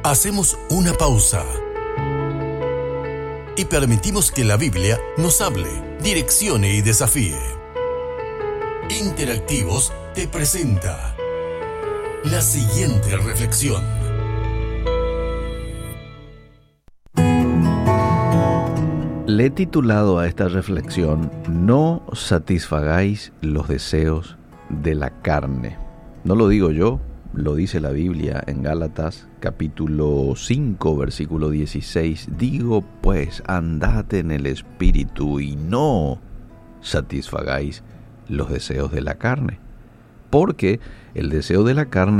hacemos una pausa y permitimos que la Biblia nos hable, direccione y desafíe. Interactivos te presenta la siguiente reflexión. Le he titulado a esta reflexión: no satisfagáis los deseos de la carne. No lo digo yo, lo dice la Biblia en Gálatas capítulo 5 versículo 16. Digo pues, andad en el Espíritu y no satisfagáis los deseos de la carne, porque el deseo de la carne